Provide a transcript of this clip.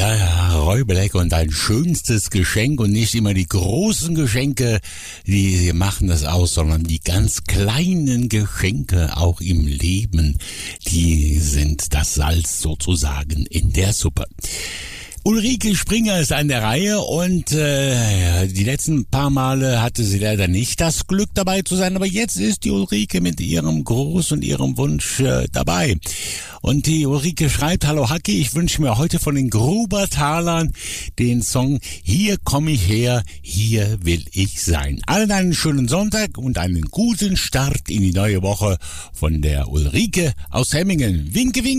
Ja, Räuberleck und dein schönstes Geschenk und nicht immer die großen Geschenke, die machen das aus, sondern die ganz kleinen Geschenke auch im Leben, die sind das Salz sozusagen in der Suppe. Ulrike Springer ist an der Reihe und die letzten paar Male hatte sie leider nicht das Glück dabei zu sein, aber jetzt ist die Ulrike mit ihrem Gruß und ihrem Wunsch dabei. Und die Ulrike schreibt: Hallo Hacki, ich wünsche mir heute von den Grubertalern den Song Hier komm ich her, hier will ich sein. Allen einen schönen Sonntag und einen guten Start in die neue Woche von der Ulrike aus Hemmingen. Winke, winke.